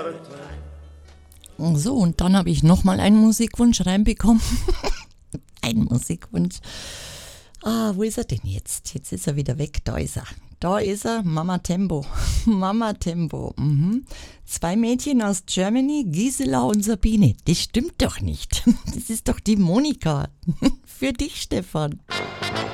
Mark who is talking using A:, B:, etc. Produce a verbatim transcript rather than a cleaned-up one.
A: So, und dann habe ich nochmal einen Musikwunsch reinbekommen. Ein Musikwunsch. Ah, wo ist er denn jetzt? Jetzt ist er wieder weg. Da ist er. Da ist er. Mama Tempo. Mama Tempo. Mhm. Zwei Mädchen aus Germany, Gisela und Sabine. Das stimmt doch nicht. Das ist doch die Monika. Für dich, Stefan.